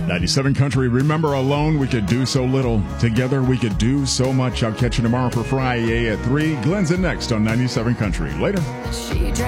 97 Country, remember, alone we could do so little. Together we could do so much. I'll catch you tomorrow for Friday at 3. Glenn's in next on 97 Country. Later.